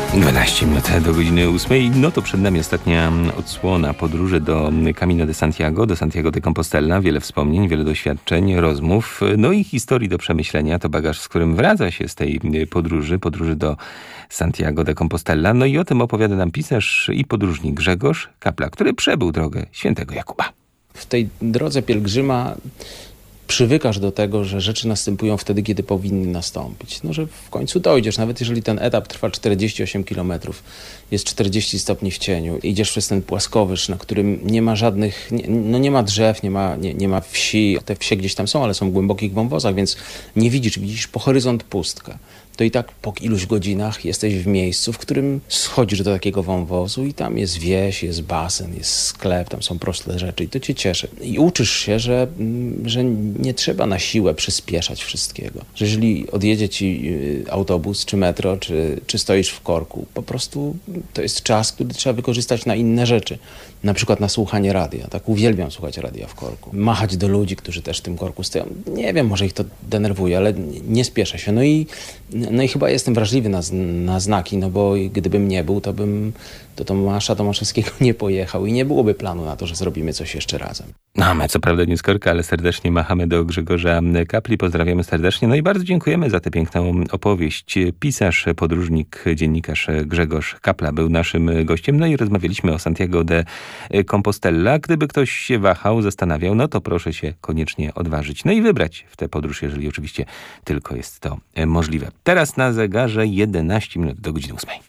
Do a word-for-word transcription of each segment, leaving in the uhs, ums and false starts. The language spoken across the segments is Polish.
dwanaście minut do godziny ósmej. No to przed nami ostatnia odsłona podróży do Camino de Santiago, do Santiago de Compostela. Wiele wspomnień, wiele doświadczeń, rozmów, no i historii do przemyślenia. To bagaż, z którym wraca się z tej podróży, podróży do Santiago de Compostela. No i o tym opowiada nam pisarz i podróżnik Grzegorz Kapla, który przebył drogę świętego Jakuba. W tej drodze pielgrzyma przywykasz do tego, że rzeczy następują wtedy, kiedy powinny nastąpić. No, że w końcu dojdziesz, nawet jeżeli ten etap trwa czterdzieści osiem kilometrów, jest czterdzieści stopni w cieniu, idziesz przez ten płaskowyż, na którym nie ma żadnych, nie, no nie ma drzew, nie ma, nie, nie ma wsi. Te wsie gdzieś tam są, ale są w głębokich wąwozach, więc nie widzisz, widzisz po horyzont pustkę. To i tak po iluś godzinach jesteś w miejscu, w którym schodzisz do takiego wąwozu i tam jest wieś, jest basen, jest sklep, tam są proste rzeczy i to cię cieszy. I uczysz się, że, że nie trzeba na siłę przyspieszać wszystkiego. Że jeżeli odjedzie ci autobus, czy metro, czy, czy stoisz w korku, po prostu to jest czas, który trzeba wykorzystać na inne rzeczy. Na przykład na słuchanie radia. Tak uwielbiam słuchać radia w korku. Machać do ludzi, którzy też w tym korku stoją. Nie wiem, może ich to denerwuje, ale nie spieszę się. No i, no i chyba jestem wrażliwy na, na znaki, no bo gdybym nie był, to bym do Tomasza Tomaszewskiego nie pojechał i nie byłoby planu na to, że zrobimy coś jeszcze razem. No, my co prawda nie z korka, ale serdecznie machamy do Grzegorza Kapli. Pozdrawiamy serdecznie. No i bardzo dziękujemy za tę piękną opowieść. Pisarz, podróżnik, dziennikarz Grzegorz Kapla był naszym gościem. No i rozmawialiśmy o Santiago de Compostela. Gdyby ktoś się wahał, zastanawiał, no to proszę się koniecznie odważyć. No i wybrać w tę podróż, jeżeli oczywiście tylko jest to możliwe. Teraz na zegarze jedenaście minut do godziny ósmej.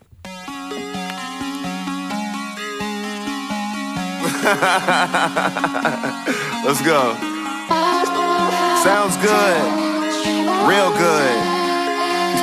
Let's go. Sounds good. Real good.